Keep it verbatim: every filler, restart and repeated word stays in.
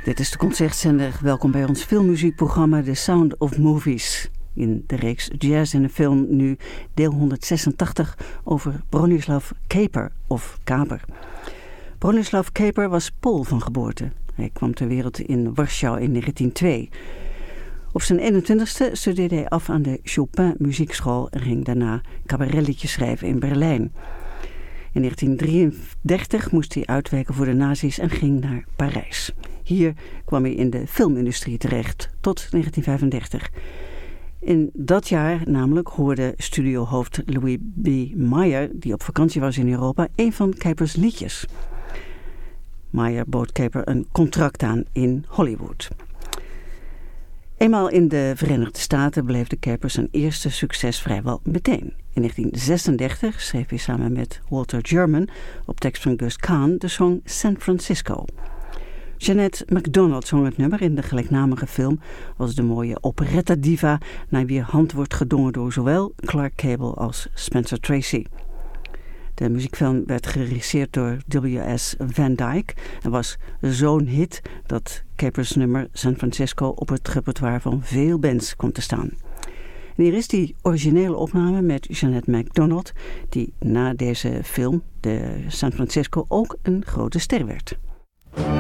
Dit is de Concertzender. Welkom bij ons filmmuziekprogramma The Sound of Movies. In de reeks Jazz in de Film nu deel honderdzesentachtig over Bronislaw Kaper of Kaper. Bronislaw Kaper was Pool van geboorte. Hij kwam ter wereld in Warschau in negentien twee. Op zijn eenentwintigste studeerde hij af aan de Chopin Muziekschool en ging daarna cabaretliedjes schrijven in Berlijn. In negentien drieëndertig moest hij uitwijken voor de nazi's en ging naar Parijs. Hier kwam hij in de filmindustrie terecht, tot negentien vijfendertig. In dat jaar namelijk hoorde studiohoofd Louis B. Mayer, die op vakantie was in Europa, een van Kapers liedjes. Mayer bood Kaper een contract aan in Hollywood. Eenmaal in de Verenigde Staten beleefde Kaper zijn eerste succes vrijwel meteen. In negentien zesendertig schreef hij samen met Walter German op tekst van Gus Kahn de song San Francisco. Jeanette MacDonald zong het nummer in de gelijknamige film als de mooie operetta-diva naar wier hand wordt gedongen door zowel Clark Gable als Spencer Tracy. De muziekfilm werd geregisseerd door W S Van Dyke en was zo'n hit dat Kapers nummer San Francisco op het repertoire van veel bands komt te staan. En hier is die originele opname met Jeanette MacDonald, die na deze film, de San Francisco, ook een grote ster werd.